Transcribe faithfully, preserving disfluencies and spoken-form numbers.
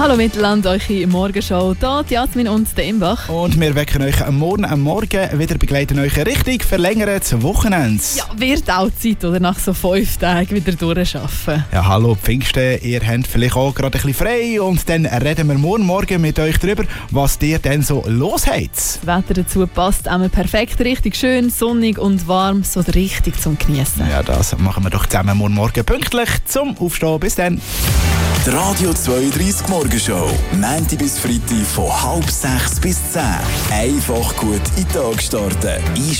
Hallo Mittelland, eure Morgenshow. Hier die Jasmin und der Imbach. Und wir wecken euch am Morgen, am Morgen wieder begleiten euch richtig verlängertes Wochenende. Ja, wird auch Zeit, oder? Nach so fünf Tagen wieder durcharbeiten. Ja, hallo Pfingsten, ihr habt vielleicht auch gerade ein bisschen frei und dann reden wir morgen Morgen mit euch darüber, was ihr denn so los habt. Das Wetter dazu passt einmal perfekt, richtig schön, sonnig und warm, so richtig zum Genießen. Ja, das machen wir doch zusammen morgen Morgen pünktlich zum Aufstehen. Bis dann. Die Radio zweiunddreißig Morgenshow. Montag bis Freitag von halb sechs bis zehn. Einfach gut in den Tag starten.